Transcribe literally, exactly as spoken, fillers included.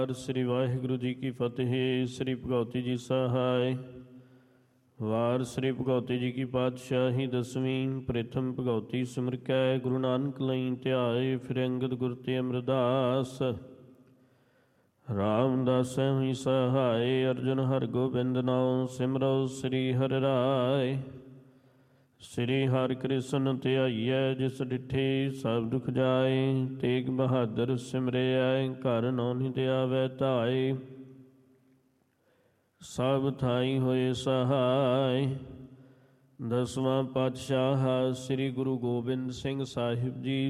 ਸ੍ਰੀ ਵਾਹਿਗੁਰੂ ਜੀ ਕੀ ਫਤਿਹ। ਸ੍ਰੀ ਭਗਉਤੀ ਜੀ ਸਹਾਇ। ਵਾਰ ਸ੍ਰੀ ਭਗਉਤੀ ਜੀ ਕੀ ਪਾਤਸ਼ਾਹੀ ਦਸਵੀਂ। ਪ੍ਰਥਮ ਭਗਉਤੀ ਸਿਮਰ ਕੈ ਗੁਰੂ ਨਾਨਕ ਲਈ ਧਿਆਏ। ਫਿਰ ਅੰਗਦ ਗੁਰ ਤੇ ਅਮਰਦਾਸ ਰਾਮਦਾਸੈ ਹੋਈ ਸਹਾਇ। ਅਰਜੁਨ ਹਰਿ ਗੋਬਿੰਦ ਨਾਉ ਸਿਮਰਉ ਸ੍ਰੀ ਹਰਿ ਰਾਇ। ਸ੍ਰੀ ਹਰਿ ਕ੍ਰਿਸ਼ਨ ਧਿਆਈਐ ਜਿਸ ਡਿਠੇ ਸਭ ਦੁਖ ਜਾਏ। ਤੇਗ ਬਹਾਦਰ ਸਿਮਰਿਐ ਘਰ ਨੌ ਨਿਧ ਆਵੈ ਧਾਇ। ਸਭ ਥਾਈ ਹੋਏ ਸਹਾਇ। ਦਸਵਾਂ ਪਾਤਸ਼ਾਹ ਸ੍ਰੀ ਗੁਰੂ ਗੋਬਿੰਦ ਸਿੰਘ ਸਾਹਿਬ ਜੀ